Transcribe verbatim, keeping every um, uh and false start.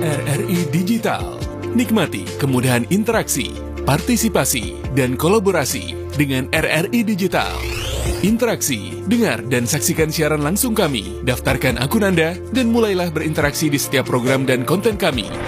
R R I Digital. Nikmati kemudahan interaksi, partisipasi, dan kolaborasi dengan R R I Digital. Interaksi, dengar dan saksikan siaran langsung kami, daftarkan akun Anda, dan mulailah berinteraksi di setiap program dan konten kami.